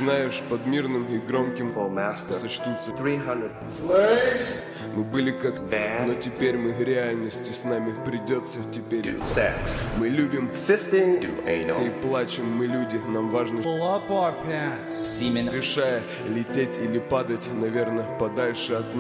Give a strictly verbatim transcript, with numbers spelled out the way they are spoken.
знаешь, под мирным и громким сочтутся. Мы были как, но теперь мы реальности, с нами придется теперь. Мы любим и плачем, мы люди, нам важно, решая лететь или падать, наверное, подальше от нас.